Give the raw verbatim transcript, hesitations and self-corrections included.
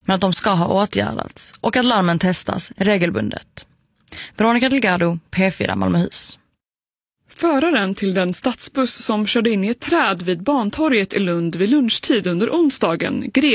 men att de ska ha åtgärdats och att larmen testas regelbundet. Veronica Delgado, P fyra Malmöhus. Föraren till den stadsbuss som körde in i ett träd vid Bantorget i Lund vid lunchtid under onsdagen grep